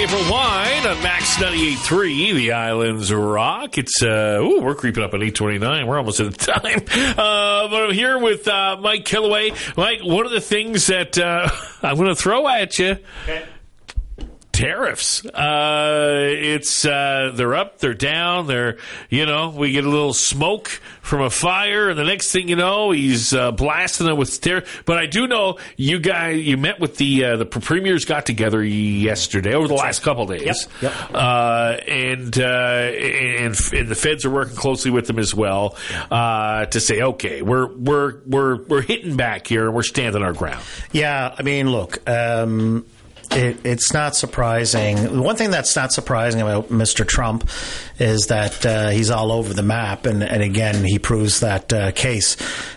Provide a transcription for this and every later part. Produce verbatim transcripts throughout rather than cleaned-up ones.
April Wine on Max ninety-eight point three, the Islands Rock. It's, uh, ooh, we're creeping up at eight twenty-nine. We're almost at the time. Uh, but I'm here with uh, Mike Killaway. Mike, one of the things that uh, I'm going to throw at you. Okay. Tariffs. Uh, it's uh, they're up, they're down, they're, you know, we get a little smoke from a fire, and the next thing you know, he's uh, blasting it with tariff. But I do know you guys, you met with the uh, the premiers, got together yesterday over the last couple of days, yep, yep. Uh, and, uh, and and the feds are working closely with them as well uh, to say, okay, we're we're we're we're hitting back here and we're standing our ground. Yeah, I mean, look. Um, It, it's not surprising. One thing that's not surprising about Mister Trump is that uh, he's all over the map, and, and again, he proves that uh, case.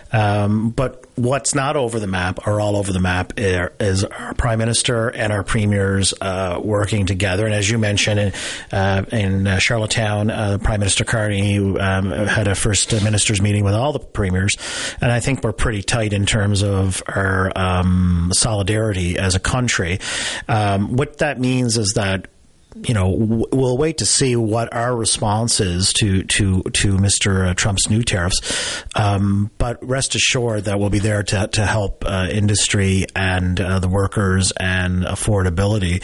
Um, but what's not over the map, or all over the map, is our Prime Minister and our premiers uh, working together. And as you mentioned, in, uh, in uh, Charlottetown, uh, Prime Minister Carney um, had a first ministers meeting with all the premiers, and I think we're pretty tight in terms of our um, solidarity as a country. Um, what that means is that, you know, we'll wait to see what our response is to to to Mister Trump's new tariffs. Um, but rest assured that we'll be there to to help uh, industry and uh, the workers and affordability.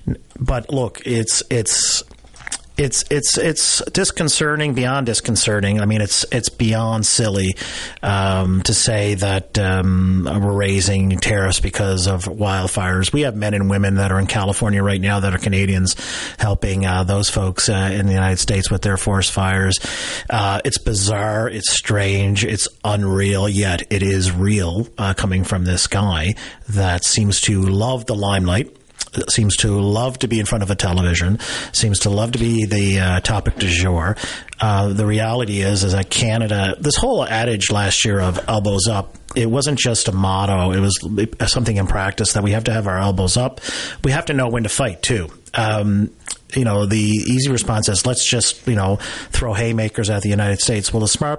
But look, it's it's. It's it's it's disconcerting, beyond disconcerting. I mean, it's it's beyond silly um, to say that um, we're raising tariffs because of wildfires. We have men and women that are in California right now that are Canadians, helping uh, those folks uh, in the United States with their forest fires. Uh, it's bizarre, it's strange, it's unreal, yet it is real, uh, coming from this guy that seems to love the limelight, seems to love to be in front of a television, seems to love to be the uh, topic du jour. Uh, the reality is, is that Canada, this whole adage last year of elbows up, it wasn't just a motto. It was something in practice that we have to have our elbows up. We have to know when to fight, too. Um, you know, the easy response is, let's just, you know, throw haymakers at the United States. Well, the smart